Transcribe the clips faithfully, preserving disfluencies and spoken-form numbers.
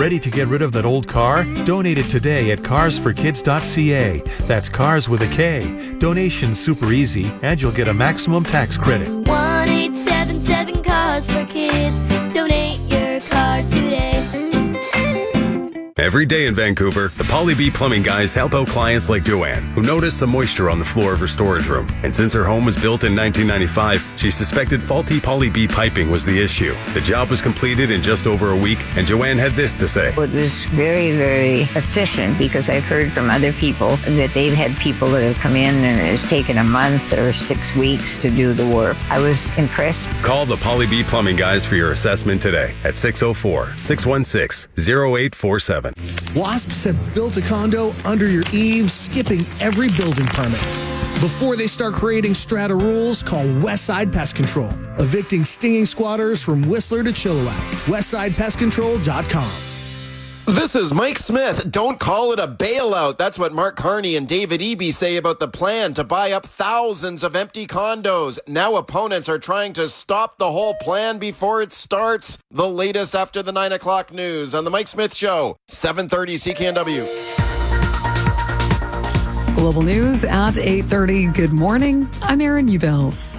Ready to get rid of that old car? Donate it today at cars for kids dot c a. That's cars with a K. Donation's super easy, and you'll get a maximum tax credit. one eight seven seven Cars for Kids. Donate your car today. Every day in Vancouver, the Polly B Plumbing guys help out clients like Joanne, who noticed some moisture on the floor of her storage room. And since her home was built in nineteen ninety-five, she suspected faulty Polly B piping was the issue. The job was completed in just over a week, and Joanne had this to say. It was very, very efficient because I've heard from other people that they've had people that have come in and it's taken a month or six weeks to do the work. I was impressed. Call the Polly B Plumbing guys for your assessment today at six oh four, six one six, oh eight four seven. Wasps have built a condo under your eaves, skipping every building permit. Before they start creating strata rules, call Westside Pest Control, evicting stinging squatters from Whistler to Chilliwack. westside pest control dot com. This is Mike Smith. Don't call it a bailout. That's what Mark Carney and David Eby say about the plan to buy up thousands of empty condos. Now opponents are trying to stop the whole plan before it starts. The latest after the nine o'clock news on The Mike Smith Show, seven thirty C K N W. Global news at eight thirty. Good morning. I'm Erin Ubels.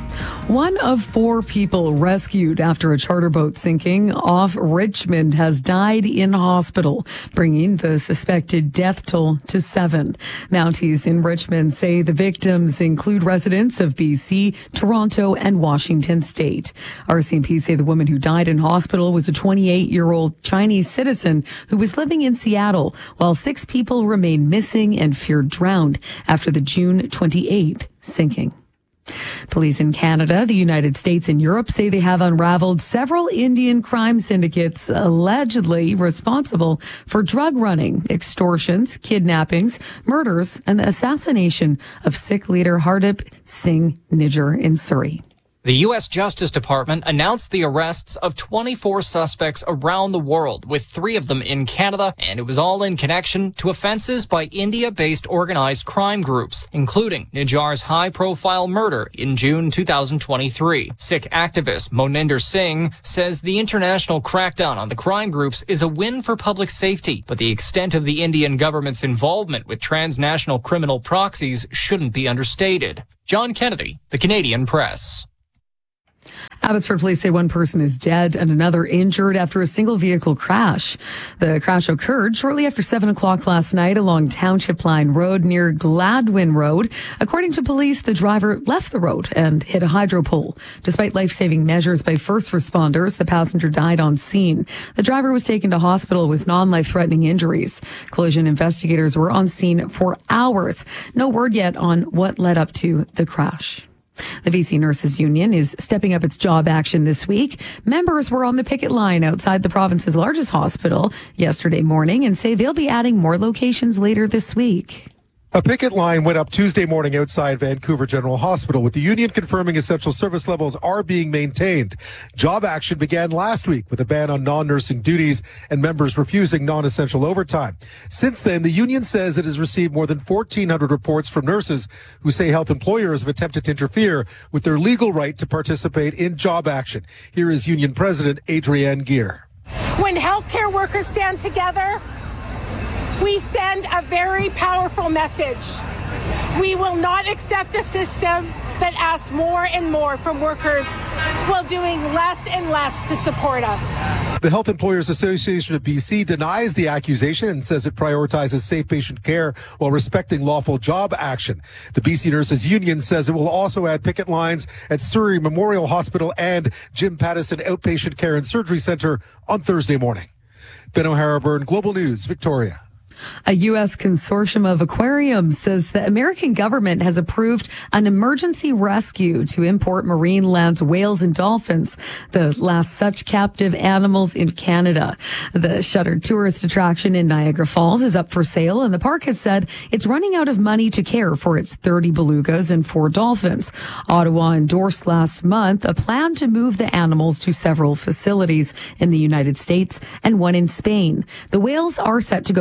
One of four people rescued after a charter boat sinking off Richmond has died in hospital, bringing the suspected death toll to seven. Mounties in Richmond say the victims include residents of B C, Toronto, and Washington State. R C M P say the woman who died in hospital was a twenty-eight-year-old Chinese citizen who was living in Seattle, while six people remain missing and feared drowned after the June twenty-eighth sinking. Police in Canada, the United States, and Europe say they have unraveled several Indian crime syndicates allegedly responsible for drug running, extortions, kidnappings, murders, and the assassination of Sikh leader Hardeep Singh Nijjar in Surrey. The U S Justice Department announced the arrests of twenty-four suspects around the world, with three of them in Canada, and it was all in connection to offenses by India-based organized crime groups, including Nijjar's high-profile murder in June two thousand twenty-three. Sikh activist Moninder Singh says the international crackdown on the crime groups is a win for public safety, but the extent of the Indian government's involvement with transnational criminal proxies shouldn't be understated. John Kennedy, The Canadian Press. Abbotsford police say one person is dead and another injured after a single vehicle crash. The crash occurred shortly after seven o'clock last night along Township Line Road near Gladwin Road. According to police, the driver left the road and hit a hydro pole. Despite life-saving measures by first responders, the passenger died on scene. The driver was taken to hospital with non-life-threatening injuries. Collision investigators were on scene for hours. No word yet on what led up to the crash. The B C Nurses Union is stepping up its job action this week. Members were on the picket line outside the province's largest hospital yesterday morning and say they'll be adding more locations later this week. A picket line went up Tuesday morning outside Vancouver General Hospital, with the union confirming essential service levels are being maintained. Job action began last week with a ban on non-nursing duties and members refusing non-essential overtime. Since then, the union says it has received more than fourteen hundred reports from nurses who say health employers have attempted to interfere with their legal right to participate in job action. Here is Union President Adrienne Gear. When healthcare workers stand together, we send a very powerful message. We will not accept a system that asks more and more from workers while doing less and less to support us. The Health Employers Association of B C denies the accusation and says it prioritizes safe patient care while respecting lawful job action. The B C Nurses Union says it will also add picket lines at Surrey Memorial Hospital and Jim Pattison Outpatient Care and Surgery Center on Thursday morning. Ben O'Hara-Byrne, Global News, Victoria. A U S consortium of aquariums says the American government has approved an emergency rescue to import marine lands whales and dolphins, the last such captive animals in Canada. The shuttered tourist attraction in Niagara Falls is up for sale, and the park has said it's running out of money to care for its thirty belugas and four dolphins. Ottawa endorsed last month a plan to move the animals to several facilities in the United States and one in Spain. The whales are set to go to five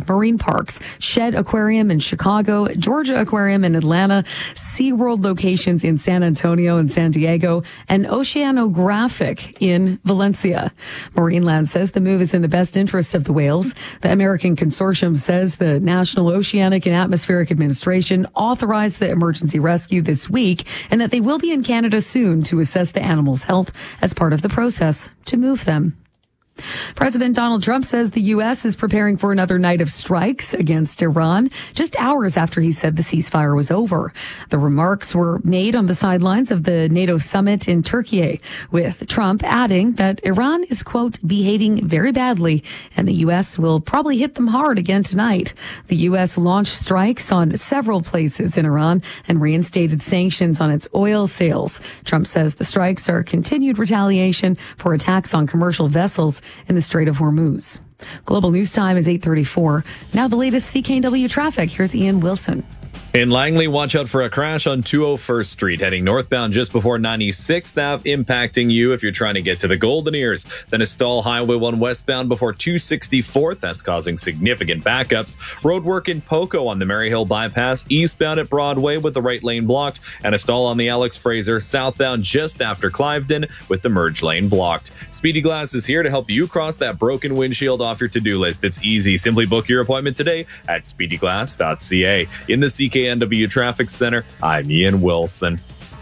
five marine parks: Shed Aquarium in Chicago, Georgia Aquarium in Atlanta, SeaWorld locations in San Antonio and San Diego, and Oceanographic in Valencia. Marineland says the move is in the best interest of the whales. The American consortium says the National Oceanic and Atmospheric Administration authorized the emergency rescue this week and that they will be in Canada soon to assess the animals' health as part of the process to move them. President Donald Trump says the U S is preparing for another night of strikes against Iran, just hours after he said the ceasefire was over. The remarks were made on the sidelines of the NATO summit in Turkey, with Trump adding that Iran is, quote, behaving very badly, and the U S will probably hit them hard again tonight. The U S launched strikes on several places in Iran and reinstated sanctions on its oil sales. Trump says the strikes are continued retaliation for attacks on commercial vessels in the Strait of Hormuz. Global News Time is eight thirty-four. Now the latest C K N W traffic. Here's Ian Wilson. In Langley, watch out for a crash on two oh first Street, heading northbound just before ninety-sixth Avenue, impacting you if you're trying to get to the Golden Ears. Then a stall Highway one westbound before two sixty-fourth. That's causing significant backups. Road work in Poco on the Maryhill bypass, eastbound at Broadway with the right lane blocked, and a stall on the Alex Fraser southbound just after Cliveden with the merge lane blocked. Speedy Glass is here to help you cross that broken windshield off your to-do list. It's easy. Simply book your appointment today at speedy glass dot c a. In the C K N W Traffic Center, I'm Ian Wilson.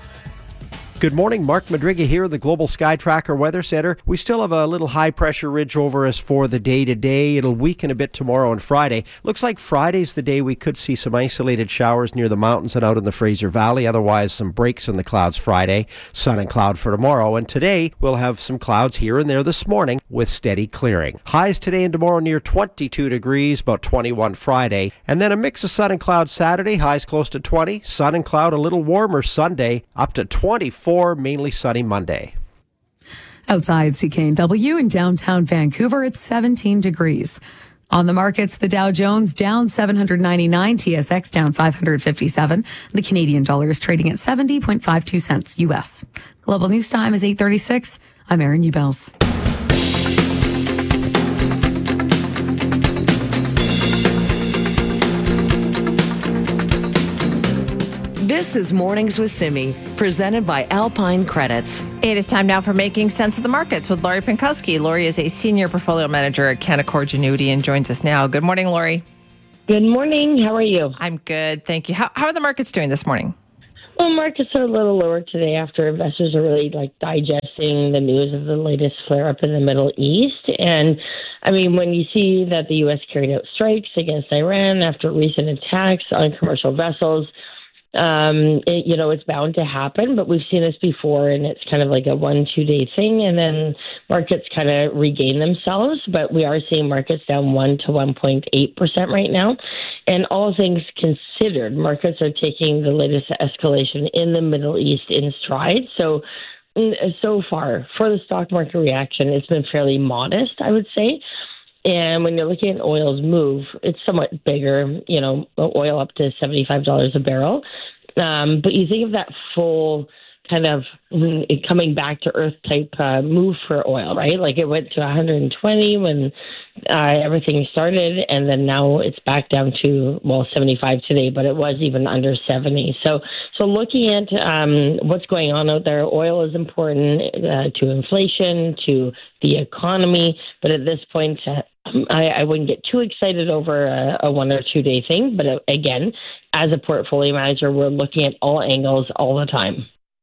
Good morning, Mark Madriga here, the Global Sky Tracker Weather Center. We still have a little high-pressure ridge over us for the day-to-day. It'll weaken a bit tomorrow and Friday. Looks like Friday's the day we could see some isolated showers near the mountains and out in the Fraser Valley. Otherwise, some breaks in the clouds Friday, sun and cloud for tomorrow. And today, we'll have some clouds here and there this morning with steady clearing. Highs today and tomorrow near twenty-two degrees, about twenty-one Friday. And then a mix of sun and cloud Saturday, highs close to twenty. Sun and cloud a little warmer Sunday, up to twenty-four. Mainly sunny Monday. Outside C K N W in downtown Vancouver, it's seventeen degrees. On the markets, the Dow Jones down seven hundred ninety-nine, T S X down five hundred fifty-seven. The Canadian dollar is trading at seventy point five two cents U S. Global News Time is eight thirty-six. I'm Erin Ubels. This is Mornings with Simi, presented by Alpine Credits. It is time now for Making Sense of the Markets with Lori Pinkowski. Lori is a senior portfolio manager at Canaccord Genuity and joins us now. Good morning, Lori. Good morning. How are you? I'm good, thank you. How, how are the markets doing this morning? Well, markets are a little lower today after investors are really like digesting the news of the latest flare-up in the Middle East. And I mean, when you see that the U S carried out strikes against Iran after recent attacks on commercial vessels, Um, it, you know, it's bound to happen, but we've seen this before, and it's kind of like a one, two day thing, and then markets kind of regain themselves. But we are seeing markets down one to one point eight percent right now. And all things considered, markets are taking the latest escalation in the Middle East in stride. So, so far for the stock market reaction, it's been fairly modest, I would say. And when you're looking at oil's move, it's somewhat bigger, you know, oil up to seventy-five dollars a barrel. Um, but you think of that full kind of it coming back to earth type uh, move for oil, right? Like it went to one hundred twenty when uh, everything started, and then now it's back down to, well, seventy-five today, but it was even under seventy. So, so looking at um, what's going on out there, oil is important uh, to inflation, to the economy, but at this point, uh, I, I wouldn't get too excited over a, a one or two day thing. But uh, again, as a portfolio manager, we're looking at all angles all the time.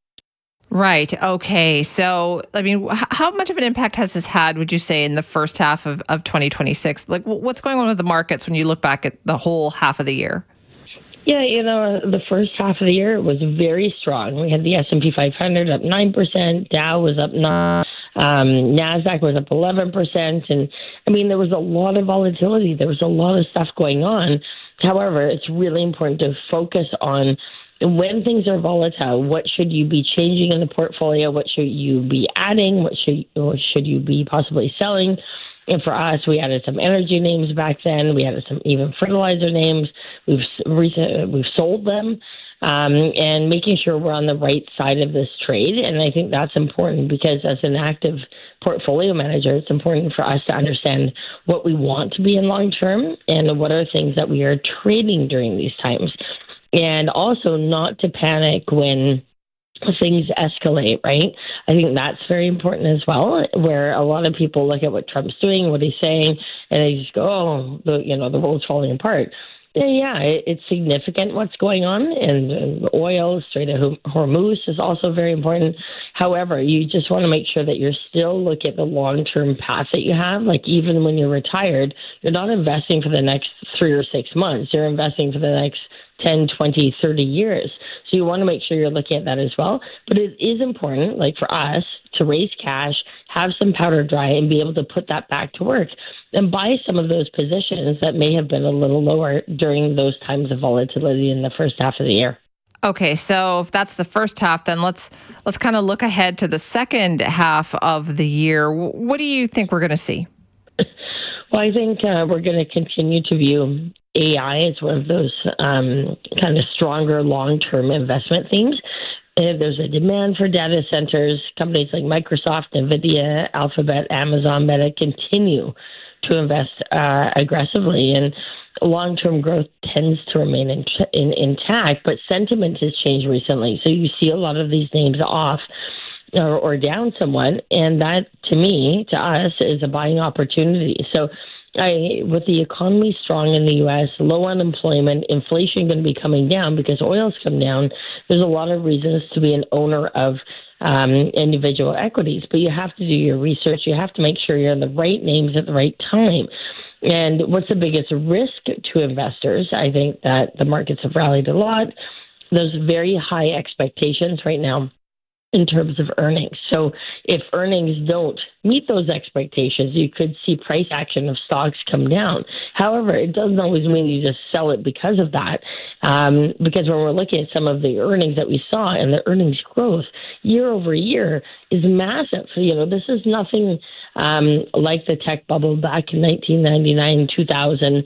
Right. Okay. So, I mean, how much of an impact has this had, would you say, in the first half of, of twenty twenty-six? Like, what's going on with the markets when you look back at the whole half of the year? Yeah, you know, the first half of the year was very strong. We had the S and P five hundred up nine percent, Dow was up nine percent. Um, NASDAQ was up eleven percent. And I mean, there was a lot of volatility. There was a lot of stuff going on. However, it's really important to focus on when things are volatile, what should you be changing in the portfolio? What should you be adding? What should, or should you be possibly selling? And for us, we added some energy names back then. We added some even fertilizer names. We've recent, we've sold them. um, and making sure we're on the right side of this trade. And I think that's important because as an active portfolio manager, it's important for us to understand what we want to be in long term and what are things that we are trading during these times. And also not to panic when things escalate, right? I think that's very important as well, where a lot of people look at what Trump's doing, what he's saying, and they just go, oh, the, you know, the world's falling apart. Yeah, it's significant what's going on, and oil, Strait of Hormuz is also very important. However, you just want to make sure that you're still looking at the long-term path that you have. Like even when you're retired, you're not investing for the next three or six months. You're investing for the next ten, twenty, thirty years. So you want to make sure you're looking at that as well. But it is important, like for us, to raise cash, have some powder dry, and be able to put that back to work and buy some of those positions that may have been a little lower during those times of volatility in the first half of the year. Okay, so if that's the first half, then let's let's kind of look ahead to the second half of the year. What do you think we're going to see? Well, I think uh, we're going to continue to view A I as one of those um, kind of stronger long-term investment themes. And there's a demand for data centers. Companies like Microsoft, NVIDIA, Alphabet, Amazon, Meta continue to invest uh, aggressively, and long-term growth tends to remain in, in, intact, but sentiment has changed recently. So you see a lot of these names off or, or down somewhat, and that, to me, to us, is a buying opportunity. So I, with the economy strong in the U S, low unemployment, inflation going to be coming down because oil's come down, there's a lot of reasons to be an owner of um, individual equities. But you have to do your research. You have to make sure you're in the right names at the right time. And what's the biggest risk to investors? I think that the markets have rallied a lot. There's very high expectations right now in terms of earnings. So if earnings don't meet those expectations, you could see price action of stocks come down. However, it doesn't always mean you just sell it because of that. Um, because when we're looking at some of the earnings that we saw, and the earnings growth year over year is massive. So, you know, this is nothing um, like the tech bubble back in nineteen ninety-nine, two thousand.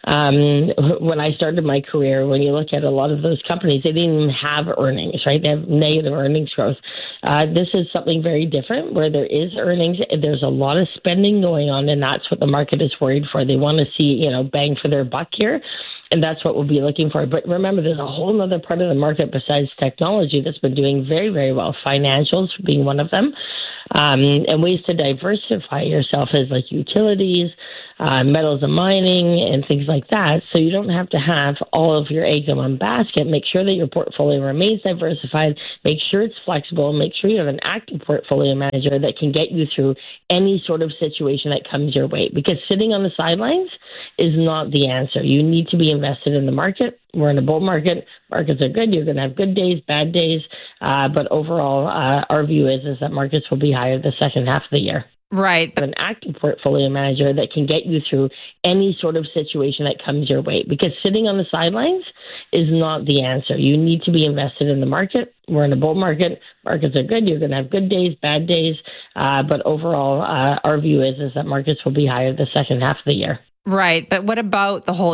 Um, when I started my career, when you look at a lot of those companies, they didn't even have earnings, right? They have negative earnings growth. Uh, this is something very different where there is earnings. There's a lot of spending going on, and that's what the market is worried for. They want to see, you know, bang for their buck here. And that's what we'll be looking for. But remember, there's a whole other part of the market besides technology that's been doing very, very well. Financials being one of them. Um, and ways to diversify yourself is like utilities, uh, metals and mining, and things like that. So you don't have to have all of your eggs in one basket. Make sure that your portfolio remains diversified. Make sure it's flexible. Make sure you have an active portfolio manager that can get you through any sort of situation that comes your way. Because sitting on the sidelines is not the answer. You need to be invested in the market. We're in a bull market. Markets are good. You're going to have good days, bad days. Uh, but overall, uh, our view is, is that markets will be higher the second half of the year. Right. An active portfolio manager that can get you through any sort of situation that comes your way. Because sitting on the sidelines is not the answer. You need to be invested in the market. We're in a bull market. Markets are good. You're going to have good days, bad days. Uh, but overall, uh, our view is, is that markets will be higher the second half of the year. Right. But what about the whole